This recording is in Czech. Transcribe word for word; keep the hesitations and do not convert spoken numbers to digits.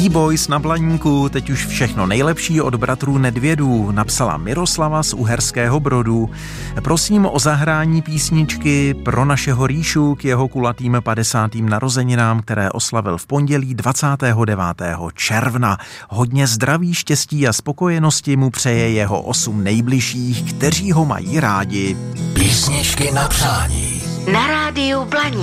B-Boys na Blaníku, teď už všechno nejlepší od bratrů Nedvědů, napsala Miroslava z Uherského Brodu. Prosím o zahrání písničky pro našeho Ríšu k jeho kulatým padesátým narozeninám, které oslavil v pondělí dvacátého devátého června. Hodně zdraví, štěstí a spokojenosti mu přeje jeho osm nejbližších, kteří ho mají rádi. Písničky na přání. Na rádiu Blaník.